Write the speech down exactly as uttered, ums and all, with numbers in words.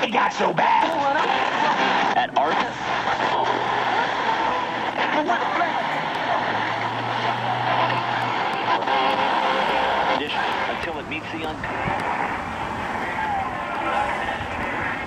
it got so bad. At Art. Condition until it meets the un...